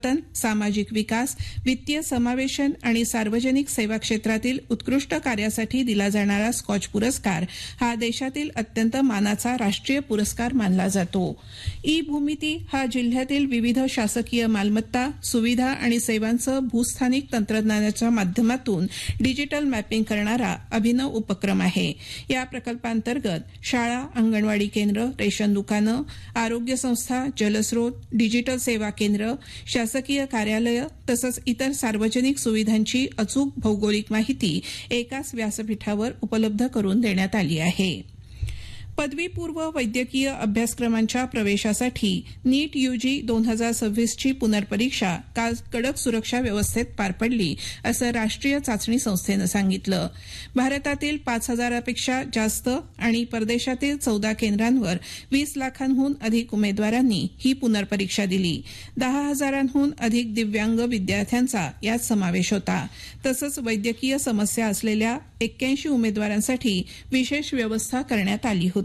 सामाजिक विकास, वित्तीय समावेशन आणि सार्वजनिक सेवा क्षेत्रातील उत्कृष्ट कार्यासाठी दिला जाणारा स्कॉच पुरस्कार हा देशातील अत्यंत मानाचा राष्ट्रीय पुरस्कार मानला जातो. ई भूमिती हा जिल्ह्यातील विविध शासकीय मालमत्ता, सुविधा आणि सेवांचं भूस्थानिक तंत्रज्ञानाच्या माध्यमातून डिजिटल मॅपिंग करणारा अभिनव उपक्रम आहे. या प्रकल्पांतर्गत शाळा, अंगणवाडी केंद्र, रेशन दुकानं, आरोग्य संस्था, जलस्रोत, डिजिटल सेवा केंद्र, शासकीय कार्यालय तसंच इतर सार्वजनिक सुविधांची अचूक भौगोलिक माहिती एकाच व्यासपीठावर उपलब्ध करून देण्यात आली आहे. पदवीपूर्व वैद्यकीय अभ्यासक्रमांच्या प्रवेशासाठी नीट यूजी 2026 ची पुनर्परीक्षा काल कडक सुरक्षा व्यवस्थेत पार पडली असं राष्ट्रीय चाचणी संस्थेनं सांगितलं. भारतातील 5,000पेक्षा जास्त आणि परदेशातील 14 केंद्रांवर 20 लाखांहून अधिक उमेदवारांनी ही पुनर्परीक्षा दिली. 10,000हून अधिक दिव्यांग विद्यार्थ्यांचा यात समावेश होता. तसंच वैद्यकीय समस्या असलेल्या 81 उमेदवारांसाठी विशेष व्यवस्था करण्यात आली होती.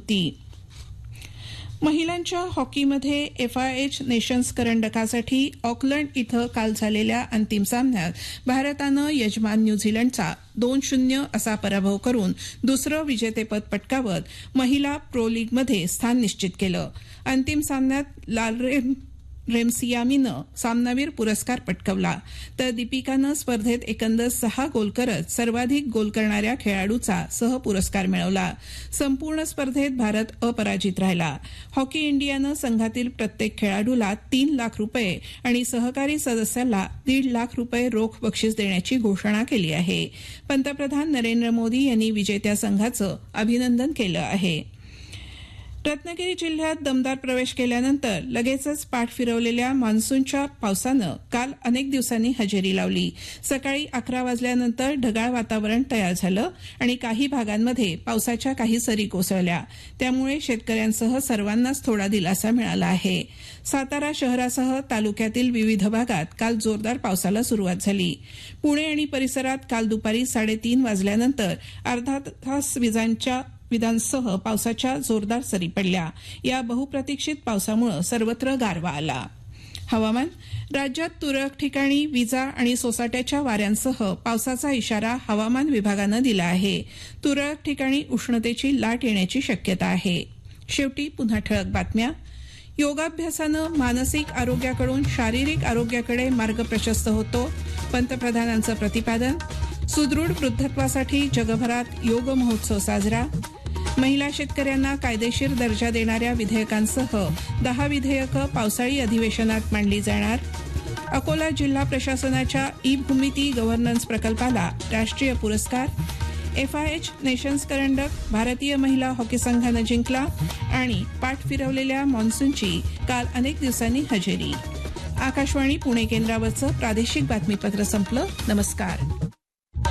महिलांच्या हॉकीमध्ये FIH नेशन्स करंडकासाठी ऑकलंड इथं काल झालेल्या अंतिम सामन्यात भारतानं यजमान न्यूझीलंडचा 2-0 असा पराभव करून दुसरं विजेतेपद पटकावत महिला प्रो लीगमध्ये स्थान निश्चित केलं. अंतिम सामन्यात लालरेम रेमसियामीनं सामनावीर पुरस्कार पटकावला तर दीपिकानं स्पर्धेत एकंदर 6 गोल करत सर्वाधिक गोल करणाऱ्या खेळाडूचा सहपुरस्कार मिळवला. संपूर्ण स्पर्धेत भारत अपराजित राहिला. हॉकी इंडियानं संघातील प्रत्येक खेळाडूला 3 लाख रुपये आणि सहकारी सदस्याला 1.5 लाख रुपये रोख बक्षीस देण्याची घोषणा केली आहे. पंतप्रधान नरेंद्र मोदी यांनी विजेत्या संघाचं अभिनंदन केलं आहे. रत्नागिरी जिल्ह्यात दमदार प्रवेश केल्यानंतर लगेचच पाठ फिरवलेल्या मान्सूनच्या पावसानं काल अनेक दिवसांनी हजेरी लावली. सकाळी 11 वाजल्यानंतर ढगाळ वातावरण तयार झालं आणि काही भागांमध्ये पावसाच्या काही सरी कोसळल्या. त्यामुळे शेतकऱ्यांसह सर्वांनाच थोडा दिलासा मिळाला आहे. सातारा शहरासह तालुक्यातील विविध भागात काल जोरदार पावसाला सुरुवात झाली. पुणे आणि परिसरात काल दुपारी 3:30 वाजल्यानंतर अर्धा तास विजांसह पावसाच्या जोरदार सरी पडल्या. या बहुप्रतीक्षित पावसामुळे सर्वत्र गारवा आला. हवामान. राज्यात तुरळक ठिकाणी विजा आणि सोसाट्याच्या वाऱ्यांसह पावसाचा इशारा हवामान विभागानं दिला आहे. तुरळक ठिकाणी उष्णतेची लाट येण्याची शक्यता आहे. शेवटी पुन्हा ठळक बातम्या. योगाभ्यासानं मानसिक आरोग्याकडून शारीरिक आरोग्याकडे मार्ग प्रशस्त होतो, पंतप्रधानांचं प्रतिपादन. सुदृढ वृद्धत्वासाठी जगभरात योग महोत्सव साजरा. महिला शेतकऱ्यांना कायदेशीर दर्जा देणाऱ्या विधेयकांसह 10 विधेयकं पावसाळी अधिवेशनात मांडली जाणार. अकोला जिल्हा प्रशासनाच्या ई भूमिती गव्हर्नन्स प्रकल्पाला राष्ट्रीय पुरस्कार. FIH नेशन्स करंडक भारतीय महिला हॉकी संघानं जिंकला आणि पाठ फिरवलेल्या मान्सूनची काल अनेक दिवसांनी हजेरी. आकाशवाणी पुणे केंद्रावरचं प्रादेशिक बातमीपत्र संपलं. नमस्कार.